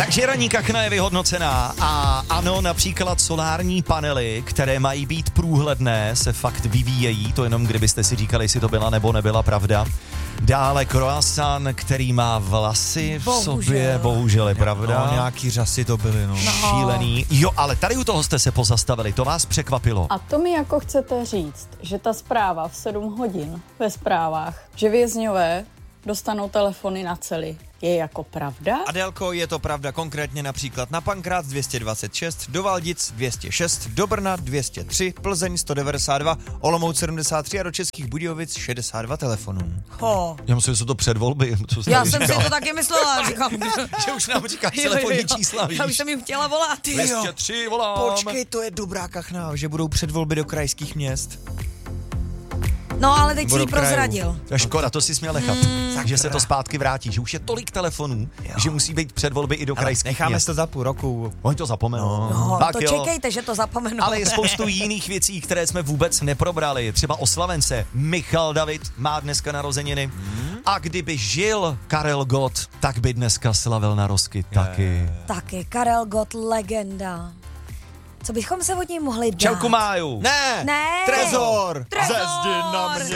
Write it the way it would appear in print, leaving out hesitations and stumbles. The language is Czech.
Takže ranní kachna je vyhodnocená a ano, například solární panely, které mají být průhledné, se fakt vyvíjejí, to jenom kdybyste si říkali, jestli to byla nebo nebyla pravda. Dále croissant, který má vlasy v sobě, bohužel je pravda. No, nějaký řasy to byly, no. Šílený. Jo, ale tady u toho jste se pozastavili, to vás překvapilo. A to mi jako chcete říct, že ta zpráva v 7 hodin ve zprávách, že vězňové dostanou telefony na cely, je jako pravda? Adélko, je to pravda, konkrétně například na Pankrác 226, do Valdic 206, do Brna 203, Plzeň 192, Olomouc 73 a do Českých Budějovic 62 telefonů. Já myslím, že jsou to předvolby. Já jsem si to taky myslela, říkám. Že už nám říkáš telefonní čísla, víš. Já už jsem jim chtěla volat. 203 volám. Počkej, to je dobrá kachna, že budou předvolby do krajských měst. No, ale teď si Budu ji prozradil. To je škoda, to si směl nechat. Takže se to zpátky vrátí, že už je tolik telefonů, že musí být předvolby i do krajských Necháme měst. to za půl roku. Oni to zapomenou. No, Tak to jo. čekejte, že to zapomenu. Ale je spoustu jiných věcí, které jsme vůbec neprobrali. Třeba oslavence. Michal David má dneska narozeniny. A kdyby žil Karel Gott, tak by dneska slavil narozky taky. Taky, Karel Gott, legenda. Co bychom se od něj mohli dát? Čauku Máju. Ne! Ne! Trezor! Trezor! Ze zdi na mě.